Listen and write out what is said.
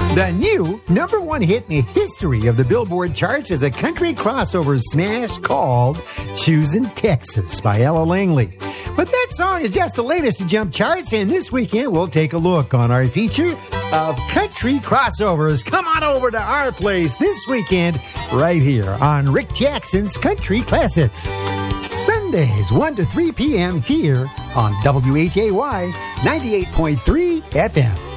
The new number one hit in the history of the Billboard charts is a country crossover smash called Choosin' Texas by Ella Langley. But that song is just the latest to jump charts, and this weekend we'll take a look on our feature of country crossovers. Come on over to our place this weekend right here on Rick Jackson's Country Classics. Sundays 1 to 3 p.m. here on WHAY 98.3 FM.